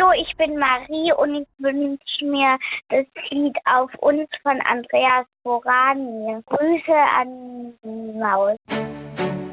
Hallo, ich bin Marie und ich wünsche mir das Lied Auf uns von Andreas Borani. Grüße an die Maus.